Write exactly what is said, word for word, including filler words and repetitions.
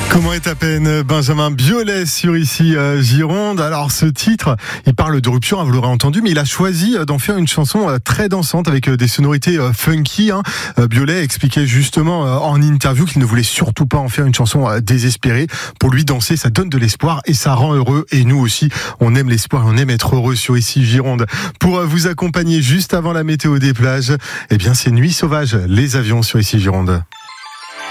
Comment est à peine Benjamin Biolay sur ici euh, Gironde. Alors ce titre, il parle de rupture, hein, vous l'aurez entendu, mais il a choisi d'en faire une chanson euh, très dansante avec euh, des sonorités euh, funky. Hein. Euh, Biolay expliquait justement euh, en interview qu'il ne voulait surtout pas en faire une chanson euh, désespérée. Pour lui, danser, ça donne de l'espoir et ça rend heureux. Et nous aussi, on aime l'espoir et on aime être heureux sur ici Gironde. Pour euh, vous accompagner juste avant la météo des plages, eh bien c'est Nuit sauvage, les avions sur ici Gironde.